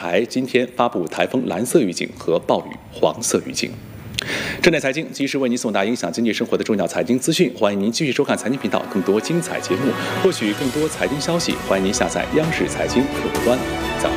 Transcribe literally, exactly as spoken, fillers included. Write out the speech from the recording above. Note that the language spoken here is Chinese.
台今天发布台风蓝色预警和暴雨黄色预警。正在财经及时为您送达影响经济生活的重要财经资讯，欢迎您继续收看财经频道更多精彩节目，获取更多财经消息，欢迎您下载央视财经客户端。